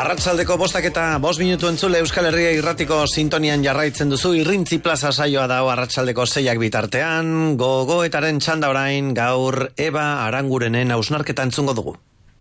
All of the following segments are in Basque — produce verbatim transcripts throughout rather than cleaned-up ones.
Arratsaldeko bostak eta bost minutu entzule Euskal Herria irratiko sintonian jarraitzen duzu. Irrintzi plaza saioa dago arratsaldeko seiak bitartean. Gogoetaren txanda orain, gaur Eba Arangurenen hausnarketa entzungo dugu.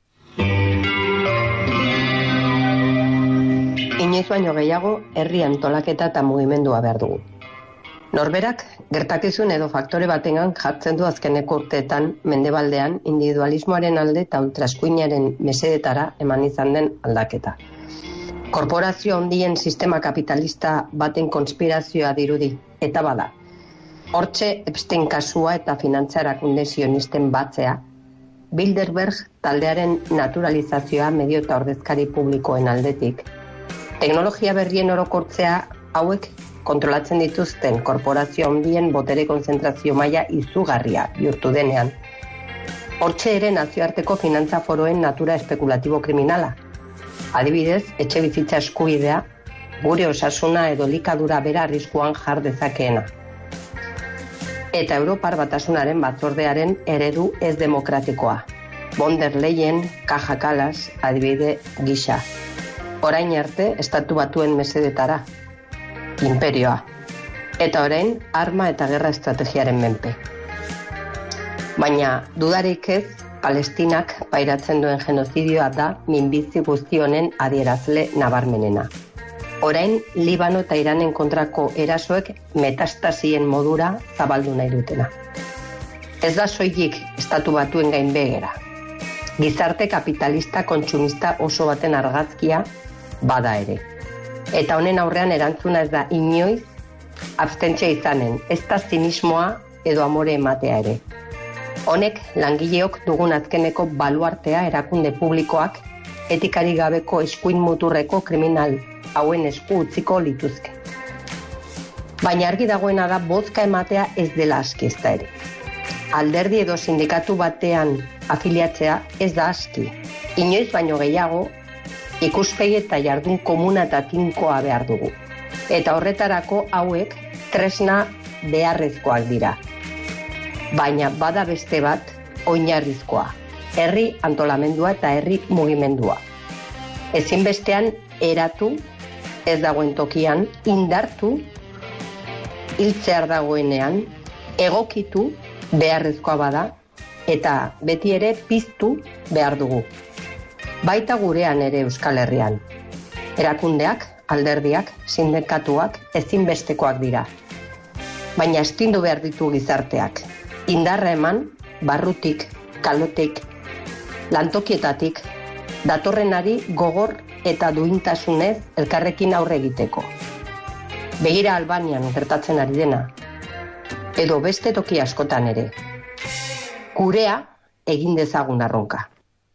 Inoiz baino gehiago, herri antolaketa eta mugimendua behar dugu. Norberak, gertakizun edo faktore batengan jartzen du azkeneko urteetan mendebaldean individualismoaren alde eta ultraskuinaren mesedetara eman izan den aldaketa. Korporazio handien sistema kapitalista baten konspirazioa dirudi, eta bada. Hortxe Epstein kasua eta finantza erakunde sionisten batzea, Bilderberg taldearen naturalizazioa medio eta ordezkari publikoen aldetik, teknologia berrien orokortzea hauek kontrolatzen dituzten korporazio handien botere konzentrazio maila izugarria bihurtu denean. Hortxe ere nazioarteko finantza foroen natura espekulatibo kriminala. Adibidez, etxe bizitza eskubidea, gure osasuna edo likadura bera arriskuan jar dezakeena. Eta Europar Batasunaren batzordearen eredu ez demokratikoa. Von der Leyen, Kaja Kallas, adibide gisa. Orain arte, estatu batuen mesedetara. Imperioa. Eta orain, arma eta gerra estrategiaren menpe. Baina, dudarik ez, Palestinak pairatzen duen genozidioa da minbizi guzti honen adierazle nabarmenena. Orain, Libano eta Iranen kontrako erasoek metastasien modura zabaldu nahi dutena. Ez da soilik estatu batuen gainbegera. Gizarte kapitalista kontsumista oso baten argazkia bada ere. Eta honen aurrean erantzuna ez da inoiz abstentzia izanen, ez da zinismoa edo amore ematea ere. Honek langileok dugun azkeneko baluartea erakunde publikoak etikari gabeko eskuin muturreko kriminal hauen esku utziko lituzke. Baina argi dagoena da bozka ematea ez dela aski ez da ere. Alderdi edo sindikatu batean afiliatzea ez da aski. Inoiz baino gehiago ikuspegi eta jardun komuna eta tinkoa behar dugu. Eta horretarako hauek tresna beharrezkoak dira. Baina bada beste bat oinarrizkoa. Herri antolamendua eta herri mugimendua. Ezinbestean eratu, ez dagoen tokian, indartu, hiltzear dagoenean, egokitu beharrezkoa bada, eta beti ere piztu behar dugu. Baita gurean ere Euskal Herrian. Erakundeak, alderdiak, sindikatuak ezinbestekoak dira. Baina estindu behar ditu gizarteak. Indarra eman, barrutik, kalotik, lantokietatik, datorrenari gogor eta duintasunez elkarrekin aurre egiteko. Begira Albanian gertatzen ari dena, edo beste toki askotan ere. Gurea egin dezagun arronka.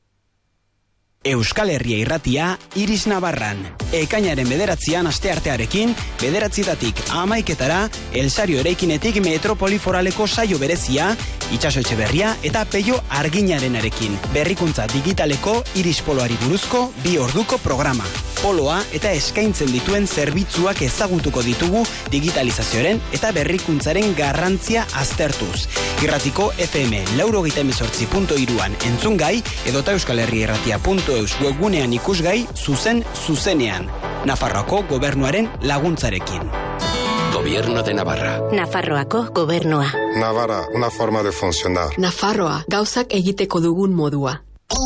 Euskal Herria irratia, Iris Navarran. Ekainaren bederatzian asteartearekin, bederatzietatik amaiketara, Elsario eraikinetik Metropoli Foraleko saio berezia, Itxaso Etxeberria eta Peio Arginarenarekin. Berrikuntza digitaleko Iris Poloari buruzko bi orduko programa. Poloa eta eskaintzen dituen zerbitzuak ezagutuko ditugu digitalizazioaren eta berrikuntzaren garrantzia aztertuz. Irratiko F M laurogeita hemezortzi puntu hiruan entzungai edota Euskal Herria irratia puntu eus webgunean ikusgai zuzen zuzenean. Nafarroako gobernuaren laguntzarekin. Gobierno de Navarra. Nafarroako gobernua. Navarra, una forma de funcionar. Nafarroa, gauzak egiteko dugun modua.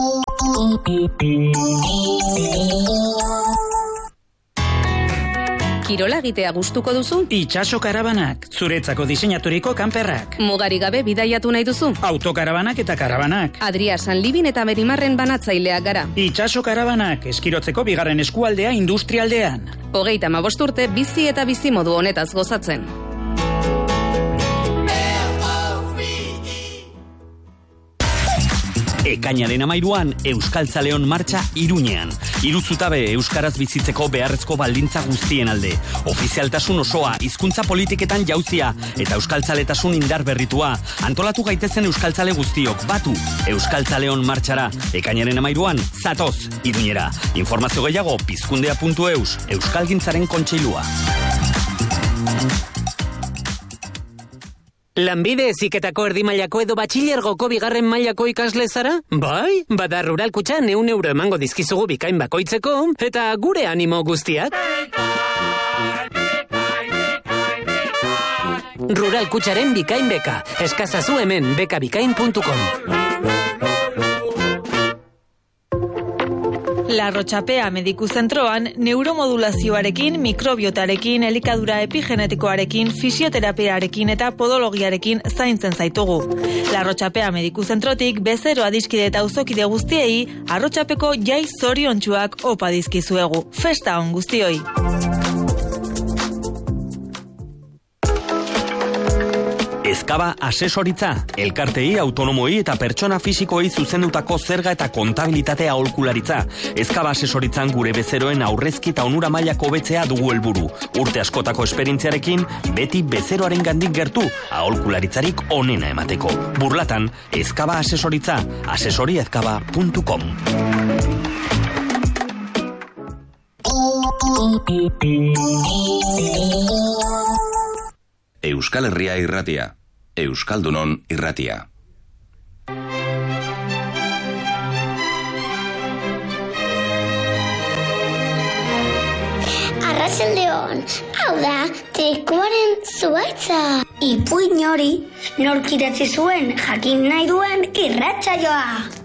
Kirola egitea gustuko duzu? Itxaso karabanak, zuretzako diseinaturiko kanperrak. Mugarik gabe bidaiatu nahi duzu? Autokarabanak eta karabanak. Adria Sanlibin eta Merimarren banatzaileak gara. Itxaso karabanak, eskirotzeko bigarren eskualdea industrialdean. Hogeita hamabost urte bizi eta bizi modu honetaz gozatzen. Ekainaren amairuan Euskaltzaleon martxa Iruñean. Hiru zutabe euskaraz bizitzeko beharrezko baldintza guztien alde. Ofizialtasun osoa, hizkuntza politiketan jauzia eta euskaltzaletasun indar berritua. Antolatu gaitezen euskaltzale guztiok, batu Euskaltzaleon martxara. Ekainaren amairuan, zatoz, Iruñera. Informazio gehiago, pizkundea puntu eus, Euskalgintzaren kontseilua. Lanbide heziketako erdi mailako edo batxilergoko bigarren mailako ikasle zara? Bai, bada Rural Kutxan ehun euro emango dizkizugu bikain bakoitzeko, eta gure animo guztiak. Rural Kutxaren bikain beka. Eskazazu hemen bekabikain puntu com. Larrotxapea mediku zentroan neuromodulazioarekin, mikrobiotarekin, elikadura epigenetikoarekin, fisioterapiarekin eta podologiarekin zaintzen zaitugu. Larrotxapea mediku zentrotik bezero adiskide eta auzokide guztiei arrotxapeko jai zoriontsuak opa dizkizuegu. Festa on guztioi! Ezkaba asesoritza, elkartei, autonomoi eta pertsona fisikoei zuzendutako zerga eta kontabilitatea aholkularitza. Ezkaba asesoritzan gure bezeroen aurrezki eta onura mailako hobetzea dugu helburu. Urte askotako esperientziarekin, beti bezeroaren gandik gertu, aholkularitzarik onena emateko. Burlatan, Ezkaba asesoritza, asesoriezkaba puntu com. Euskal Herria irratia. Euskaldunon irratia. Arratsaldeon, hau da, trikuaren zuhaitza. Ipuin hori, nork idatzi zuen jakin nahi duen irratsaioa.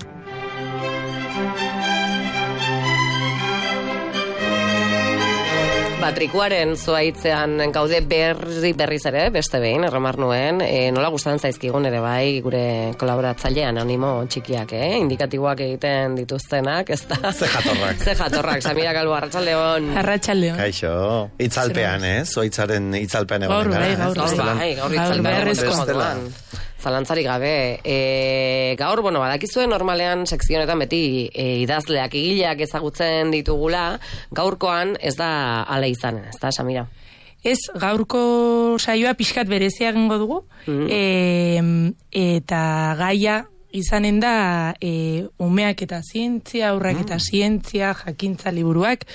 Trikuaren zuaitzean gaude berri berriz ere, beste behin, erramar nuen, e, nola gustatzen zaizkigun ere bai, gure kolaboratzaile anonimo txikiak, eh? Indikatiboak egiten dituztenak, ez da? Ze jatorrak. Ze jatorrak, Samira Galbo, arratsaldeon. Arratsaldeon. Kaixo, itzalpean, eh? Zuaitzaren itzalpean egon. Gaur bai, gaur bai, gaur itzalpean egon. Zalantzarik gabe. E, gaur, bueno, badakizuen normalean sekzio honetan beti e, idazleak, egileak ezagutzen ditugula, gaurkoan ez da ale izan, ez da, Samira? Ez, gaurko saioa pixkat berezia egingo dugu, mm-hmm. e, eta gaia izanen da e, umeak eta zientzia, aurrak eta zientzia, jakintza liburuak,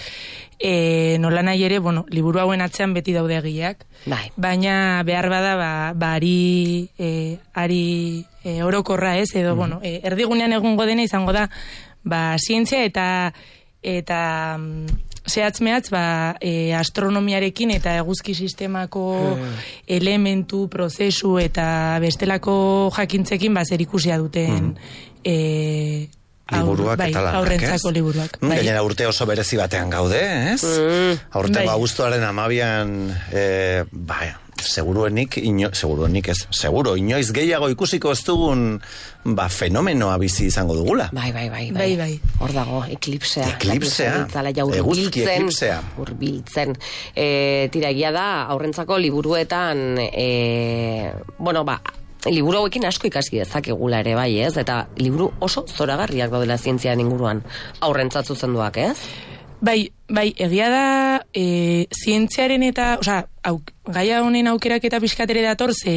e, nola nahi ere, bueno, liburu hauen atzean beti daude egileak, bai. Baina behar bada, ba, ba ari, e, ari e, orokorra ez, edo, mm. bueno, e, erdigunean egungo dena izango da, ba, zientzia eta, eta zehatz-mehatz, ba, e, astronomiarekin eta eguzki sistemako mm. elementu, prozesu eta bestelako jakintzekin ba, zer ikusia duten mm. e, liburuak bai, eta lanak, aurrentzako liburuak. Mm, gainera urte oso berezi batean gaude, ez? Mm. Aurtengo bai. Abuztuaren amabian, e, bai, seguruenik, ino, seguruenik ez, seguro, inoiz gehiago ikusiko ez dugun ba, fenomenoa bizi izango dugula. Bai, bai, bai. bai. bai, bai. Hor dago, eklipsea. Eklipsea. Eguzki eklipsea. Urbiltzen. E, tira, egia da, aurrentzako liburuetan, e, bueno, ba, liburu hauekin asko ikasi dezakegula ere bai, ez? Eta liburu oso zoragarriak daudela zientziaren inguruan aurrentzat zuzenduak, ez? Bai, bai, egia da e, zientziaren eta, osea, auk, gaia honen aukerak eta pixkatere dator, ze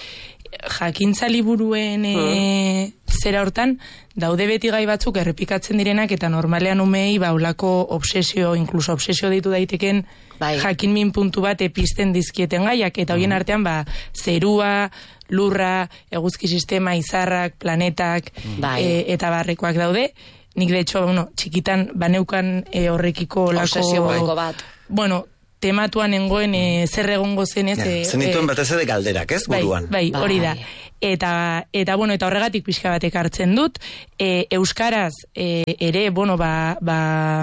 jakintza liburuen e, hmm. zera hortan, daude beti gai batzuk errepikatzen direnak eta normalean umei baulako obsesio, inkluso obsesio ditu daiteken bai. Jakin min puntu bat episten dizkieten gaiak, eta hoien artean ba, zerua, lurra, eguzki sistema, izarrak, planetak bai. e, eta barrekoak daude. Nik de hecho, bueno, txikitan baneukan e, horrekiko lako... Obsesio bat. Bueno, tematuan engoen e, zer egongo zen ez... Ja, zen dituen e, batez ere galderak, ez, buruan? Bai, bai, hori da. Eta, eta, bueno, eta horregatik pixka batek hartzen dut. E, Euskaraz e, ere, bueno, ba, ba,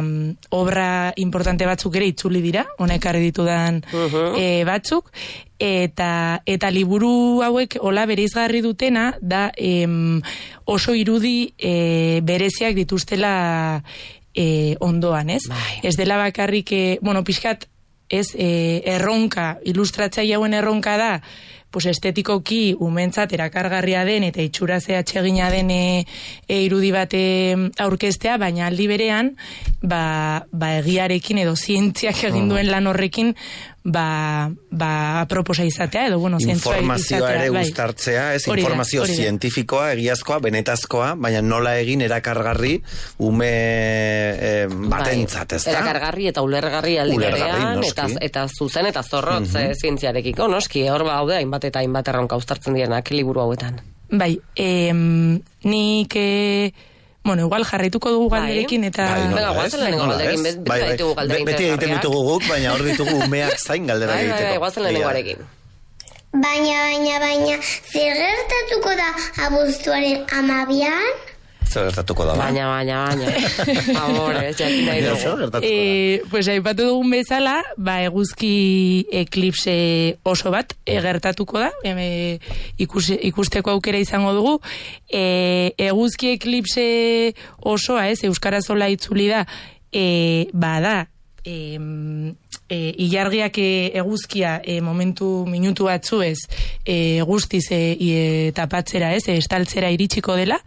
obra importante batzuk ere itzuli dira, honek arre ditudan uh-huh. e, batzuk. Eta, eta liburu hauek hola bereizgarri dutena da em, oso irudi e, bereziak dituztela e, ondoan, ez? Bai. Ez dela bakarrik, e, bueno, pixkat, ez, e, erronka, ilustratzaile hauen erronka da, pues estetikoki umentzat erakargarria den eta itxura zehatxegina den e, e, irudi bate aurkeztea, baina aldi berean ba, ba egiarekin edo zientziak egin duen lan horrekin ba, ba proposa izatea edo bueno, informazioa ere bai. uztartzea, ez Hori da, informazio hori da. zientifikoa, egiazkoa, benetazkoa, baina nola egin erakargarri ume eh, batentzat, ez da? Erakargarri eta ulergarri aldi berean, eta, eta zuzen eta zorrotz mm -hmm. zientziarekiko, noski, hor baude hainbat eta hainbat erronka uztartzen direnak liburu hauetan. Bai, em, nik... E... Bueno, igual jarraituko dugu galderekin eta... Bai, nola ez? Beti bai, bai. Beti egiten ditugu guk, baina hor ditugu umeak zain galdera bai, egiteko. Bai, guazen lehenengoarekin. Baina, baina, baina, zer gertatuko da abuztuaren amabian? Zer gertatuko da, baina, baina, baina. Favore, jakin nahi dugu. E, pues, aipatu dugun bezala, ba, eguzki eklipse oso bat e, gertatuko da, e, ikus, ikusteko aukera izango dugu. E, eguzki eklipse osoa, ez, euskarazola itzuli da, e, ba, da, e, e, ilargiak e, eguzkia e, momentu minutu batzu ez, e, guztiz e, e, tapatzera, ez, e, estaltzera iritsiko dela,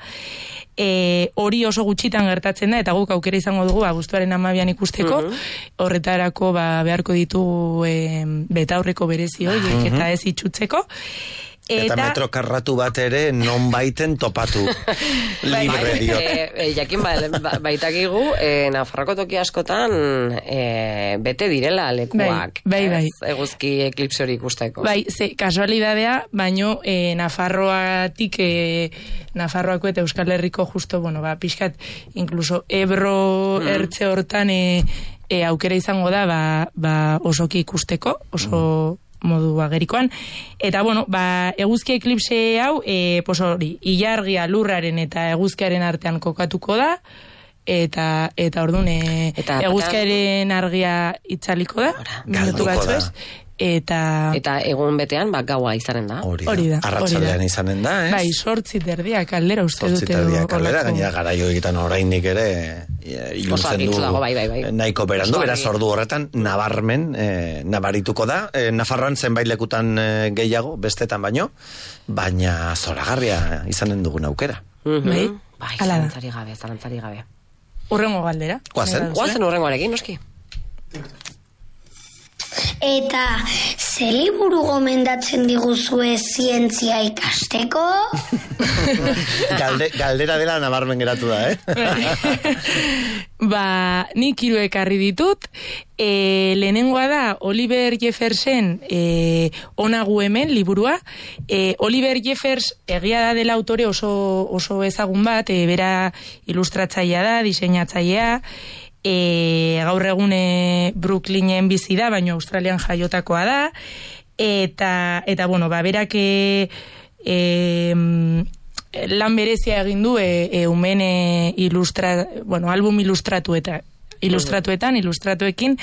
E, hori oso gutxitan gertatzen da eta guk aukera izango dugu abuztuaren amabian ikusteko uh -huh. horretarako ba, beharko ditugu e, betaurreko berezi horiek uh -huh. eta ez itxutzeko eta, eta metro karratu bat ere non baiten topatu libre dio e, e, jakin ba, ba, baitakigu e, Nafarroko toki askotan e, bete direla lekuak bai, bai, bai. eguzki eklipse hori ikusteko bai, ze, kasualidadea baino e, Nafarroatik e, Nafarroako eta Euskal Herriko justo, bueno, ba, pixkat incluso Ebro mm. ertze hortan e, e, aukera izango da ba, ba osoki ikusteko oso mm. modu agerikoan. Eta, bueno, ba, eguzki eklipse hau, e, pos hori, ilargia lurraren eta eguzkiaren artean kokatuko da, eta, eta orduan, e, eguzkiaren argia itzaliko da, minutu batzu ez, eta... Eta egun betean, ba, gaua izanen da. Hori da, arratsaldean izanen da, ez? Bai, sortzi terdia kaldera uste dute. Sortzi terdia kaldera, gainera garaio egiten oraindik ere iluntzen du bai, bai, bai. nahiko berandu, beraz ordu horretan nabarmen eh, nabarituko da, eh, Nafarroan zenbait lekutan eh, gehiago, bestetan baino, baina zoragarria izanen dugun aukera. Mm-hmm. Bai, bai zalantzari gabe, zalantzari gabe. Urrengo galdera. Guazen? Guazen urrengoarekin, noski. Eta ze liburu gomendatzen diguzue zientzia ikasteko? Galde, galdera dela nabarmen geratu da, eh? Ba, nik hiru ekarri ditut. E, lehenengoa da Oliver Jeffersen e, Onagu hemen liburua. E, Oliver Jeffers egia da dela autore oso, oso ezagun bat, e, bera ilustratzailea da, diseinatzailea. E, gaur egune Brooklynen bizi da, baina Australian jaiotakoa da, eta, eta bueno, ba, berak e, e, lan berezia egin du e, e, umen e, ilustra, bueno, album ilustratu eta ilustratuetan, ilustratuekin,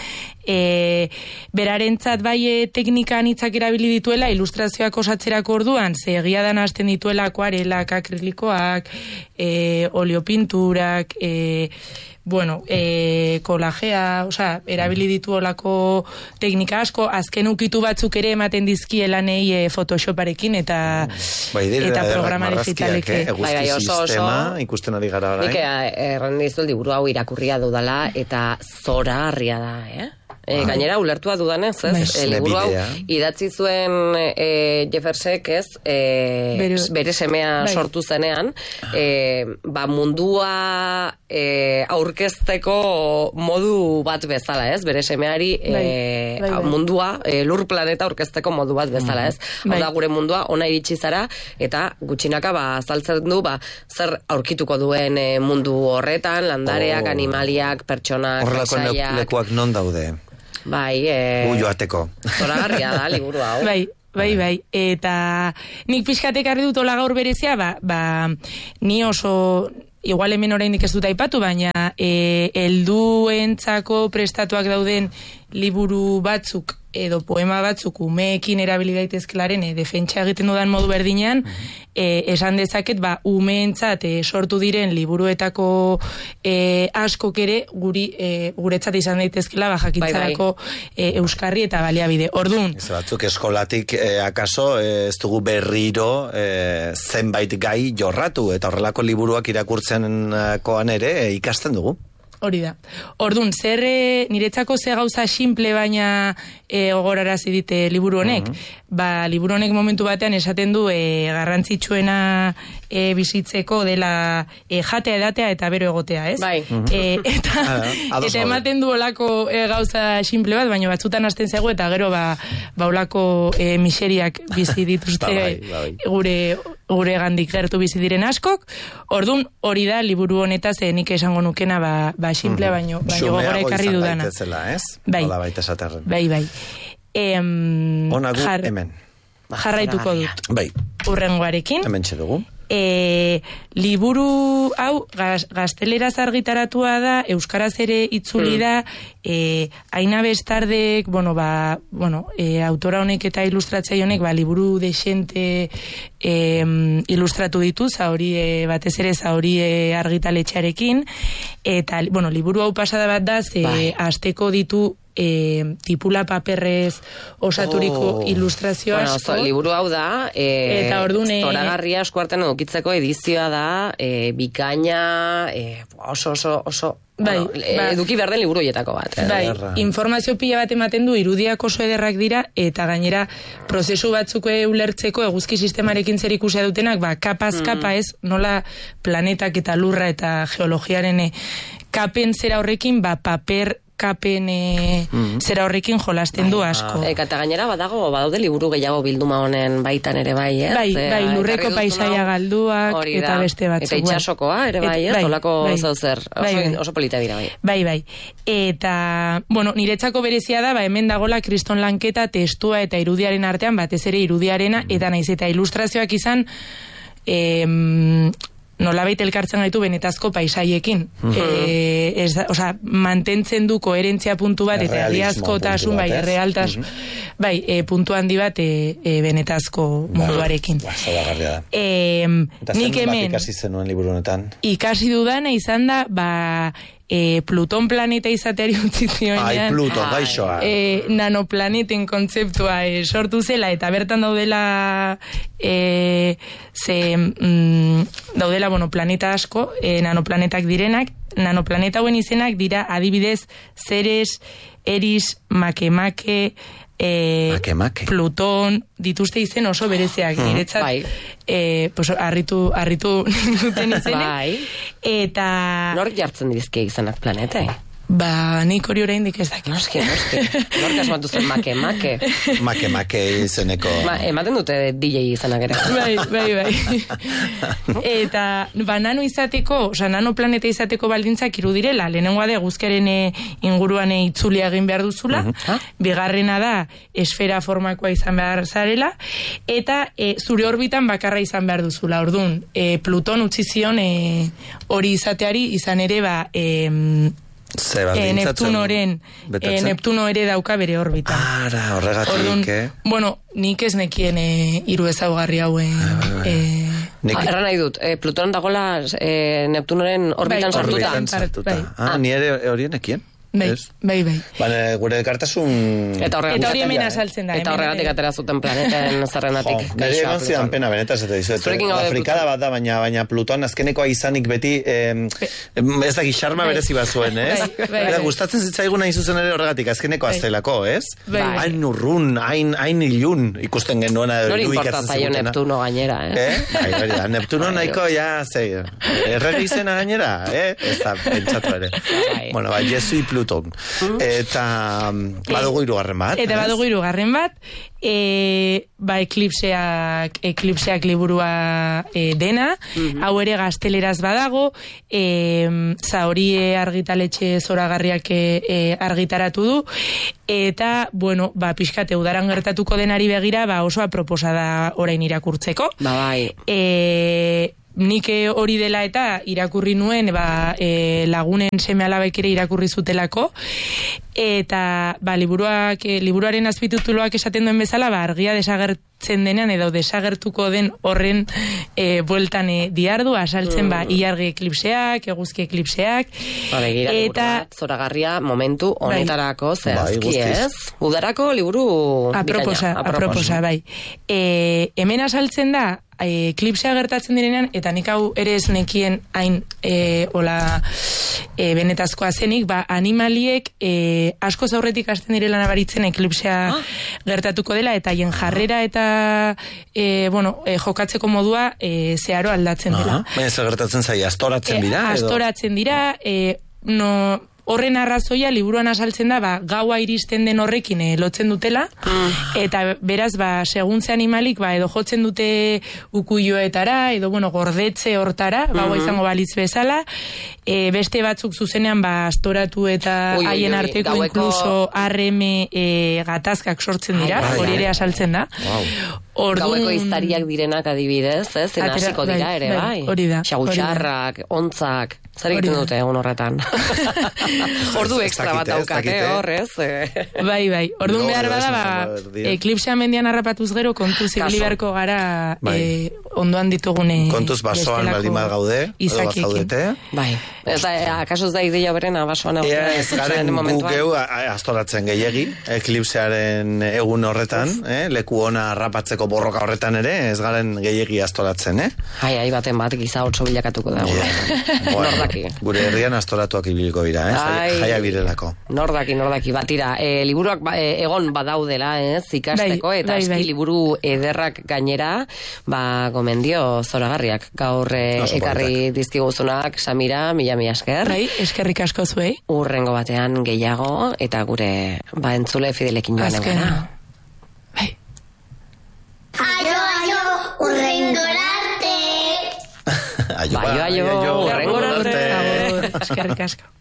e, berarentzat bai e, teknika anitzak erabili dituela, ilustrazioak osatzerako orduan, ze egia dan hasten dituela akuarelak, akrilikoak, e, oleopinturak, e, bueno, e, kolagea, osea, erabili ditu olako teknika asko, azken ukitu batzuk ere ematen dizkiela nei e, Photoshoparekin eta bai, eta programa digitalek. Eh? Eguzki bai, bai, oso, sistema, oso, ikusten ari gara orain. Nik erran dizu liburu hau irakurria dudala eta zoragarria da, eh? E, gainera, ulertua dudanez, ez? E, liburu hau idatzi zuen e, Jeffersek, ez? E, bere semea bai. sortu zenean, e, ba mundua e, aurkezteko modu bat bezala, ez? Bere semeari e, bai. Bai, bai. mundua, e, lur planeta aurkezteko modu bat bezala, ez? Hau bai. da gure mundua ona iritsi zara, eta gutxinaka ba azaltzen du, ba, zer aurkituko duen e, mundu horretan, landareak, oh. animaliak, pertsonak, horrelako lekuak non daude? Bai, eh... Gu joateko. Zoragarria da, liburu hau. Bai, bai, bai. Eta nik pixkatek argi dut ola gaur berezia, ba, ba, ni oso, igual hemen oraindik ez dut aipatu, baina e, helduentzako prestatuak dauden liburu batzuk edo poema batzuk umeekin erabili daitezkelaren e, defentsa egiten dudan modu berdinean, e, esan dezaket, ba, umeentzat e, sortu diren liburuetako e, askok ere guri e, guretzat izan daitezkela, ba, jakintzarako bai, bai. E, euskarri eta baliabide. Orduan, ez batzuk eskolatik e, akaso e, ez dugu berriro e, zenbait gai jorratu eta horrelako liburuak irakurtzenakoan ere e, ikasten dugu. Hori da. Ordun, zer e, niretzako ze gauza simple baina e, gogorarazi dite liburu honek. Uh-huh. Ba, liburu honek momentu batean esaten du e, garrantzitsuena e, bizitzeko dela e, jatea edatea eta bero egotea, ez? Bai. Uh-huh. E, eta, eta ematen du olako e, gauza simple bat, baina batzutan hasten zego eta gero ba, ba olako e, miseriak bizi dituzte bai, bai. gure gure gandik gertu bizi diren askok. Ordun hori da liburu honetaz e, nik esango nukena ba, ba simplea baino baino gogora ekarri dudana. Xumeago ez? Bai. Hola baita esaterren. Bai, bai. Em, Ona gu jar, hemen. Jarraituko dut. Bai. Urrengoarekin. Hemen txedugu. E, liburu hau gaz, gazteleraz argitaratua da, euskaraz ere itzuli da, e, Aina Bestardek, bueno, ba, bueno, e, autora honek eta ilustratzaile honek, ba, liburu desente e, ilustratu ditu, zauri e, batez ere zauri e, argitaletxearekin, eta, bueno, liburu hau pasada bat da, ze bai. Asteko ditu E, tipula paperrez osaturiko oh. ilustrazio bueno, asko. Bueno, liburu hau da, e, eta ordune zoragarria eskuartean edukitzeko edizioa da, e, bikaina, e, oso, oso, oso, bai, bueno, ba, eduki behar den liburu hietako bat. Eh? Bai, informazio pila bat ematen du, irudiak oso ederrak dira, eta gainera prozesu batzuk ulertzeko eguzki sistemarekin zer ikusia dutenak, ba, kapaz, mm. kapa ez, nola planetak eta lurra eta geologiaren kapen zera horrekin, ba, paper kapen e, mm-hmm. zera horrekin jolasten du asko. Eka eta gainera badago, badaude liburu gehiago bilduma honen baitan ere bai, ez? Bai, bai, lurreko paisaia galduak eta beste batzuk. Eta itxasokoa ere bai, ez? Olako bai, zauzer, oso, bai, bai. oso polita dira bai. Bai, bai. Eta, bueno, niretzako berezia da, ba, hemen dagola kriston lanketa, testua eta irudiaren artean, batez ere irudiarena, mm-hmm. eta naiz eta ilustrazioak izan, em, nolabait elkartzen gaitu benetazko paisaiekin. Mm-hmm. E, ez da, oza, mantentzen du koherentzia puntu bat, eta egiazkotasun, bai, errealtasun, mm-hmm. bai, e, puntu handi bat e, e, benetazko munduarekin. Ba, zaudagarria da. E, eta nik hemen ikasi zenuen liburu honetan? Ikasi dudana izan da, ba, E, Pluton planeta izateari utzi zionean. Ai, Pluton, gaixoa. E, nanoplaneten kontzeptua e, sortu zela, eta bertan daudela e, ze, mm, daudela, bueno, planeta asko, e, nanoplanetak direnak, nanoplaneta hauen izenak dira adibidez Ceres, Eris, Makemake, E, make, make. Pluton, dituzte izen oso berezeak hmm. niretzat bai. e, pues, arritu, arritu duten izenek bai. Eta nork jartzen dizke izenak planeta ba, nik hori oraindik ez dakit noski, noski nork asmatu zen make, make make, make izeneko Ma, ematen dute D J izenak ere bai, bai, bai eta ba, nano izateko oza, nano planeta izateko baldintzak irudirela lehenengoa da eguzkiaren inguruan itzulia egin behar duzula uh-huh. bigarrena da esfera formakoa izan behar zarela eta e, zure orbitan bakarra izan behar duzula orduan, e, Pluton utzi zion e, hori izateari izan ere ba, e, E, Neptunoren e, Neptuno ere dauka bere orbita. Ara, horregatik, Orduan, eh? Bueno, nik ez nekien e, hiru ezaugarri hauen e, Nik... Ah, erran nahi dut, e, Pluton dagoela e, Neptunoren orbitan bai, sartuta. Orbitan sartuta. Bai. Ah, ah, ni ere horien ekien? Bai, bai, bai. Bale, gure elkartasun... Eta hori hemen asaltzen da. Eta horregatik atera zuten planeten zerrenatik. Jo, nire egon zidan pena benetaz, eta dizuet. Afrikada bat da, baina, baina Pluton azkenekoa izanik beti, eh, ez da gixarma berezi bat zuen, ez? Bai, bai, bai. Gustatzen zitzaiguna izuzen ere horregatik, azkeneko aztelako, ez? Bai. Hain urrun, hain, hain ilun, ikusten genuena. Nori importa zaio Neptuno gainera, eh? Eh? Bai, bai, da, Neptuno nahiko, ja, zei, errege izena gainera, eh? Ez da, pentsatu ere. Bueno, bai, Jesui Pluton. Eta badugu hirugarren bat. Eta badugu hirugarren bat, e, ba eklipseak, eklipseak liburua e, dena, mm-hmm. hau ere gazteleraz badago, e, zahorie argitaletxe zoragarriak e, argitaratu du, eta, bueno, ba, pixkate udaran gertatuko denari begira, ba, oso aproposa da orain irakurtzeko. Ba, bai. E, nik hori dela eta irakurri nuen ba, e, lagunen seme alabek ere irakurri zutelako eta ba, liburuak, e, liburuaren azpitituluak esaten duen bezala, ba, argia desagertzen denean edo desagertuko den horren e, bueltan e, diardu, asaltzen mm. ba, ilargi eklipseak, eguzki eklipseak. Ba, begira, eta... liburu bat, zoragarria momentu honetarako bai. Zehazki, bai, ez? Udarako liburu aproposa, bikaina. Aproposa, bai. E, hemen asaltzen da, eklipsea gertatzen direnean, eta nik hau ere ez nekien hain e, ola e, benetazkoa zenik, ba, animaliek e, asko zaurretik hasten direla nabaritzen eklipsea ah. gertatuko dela, eta haien jarrera eta e, bueno, e, jokatzeko modua e, zeharo aldatzen dela. Baina ez gertatzen zai, astoratzen dira? E, astoratzen dira, e, no... Horren arrazoia liburuan asaltzen da, ba, gaua iristen den horrekin e, lotzen dutela, mm. eta beraz, ba, seguntze animalik, ba, edo jotzen dute ukuioetara, edo, bueno, gordetze hortara, mm-hmm. gaua izango balitz bezala, e, beste batzuk zuzenean, ba, astoratu eta haien arteko gaueko... inkluso arreme e, gatazkak sortzen dira, hori ere asaltzen da. Wow. Ordun... Gaueko iztariak direnak adibidez, ez? Zena hasiko dira ere, bai. Hori da. Xagutxarrak, ontzak, zer egiten dute egun horretan. Ordu ekstra bat daukate, horrez. Bai, bai. Ordun behar bada, ba, eklipsea mendian harrapatuz gero, kontuz ibili beharko gara eh, ondoan ditugune... Kontuz basoan baldin bat gaude, edo bazaudete. Bai. Ez da, akaso ez da ideia berena basoan hau. Ez garen guk geu astoratzen gehiegi, eklipsearen egun horretan, eh? Leku ona harrapatzeko borroka horretan ere, ez garen gehiegi astoratzen, eh? Ai, ai, baten bat, giza otso bilakatuko da. Nordaki. Gure herrian astoratuak ibiliko dira, eh? Jaiak birelako. Nordaki, nordaki, batira. E, liburuak ba, e, egon badaudela, ez, ikasteko, bai, eta bai, eski bai. Liburu ederrak gainera, ba, gomendio zoragarriak. Gaur e, ekarri dizkiguzunak, Samira, mila mila esker. Bai, eskerrik asko zuei. Urrengo batean gehiago, eta gure, ba, entzule fidelekin joanen gara. Bai. Aio, aio, urrengorarte. Aio, aio, aio, urrengorarte. Eskerrik asko.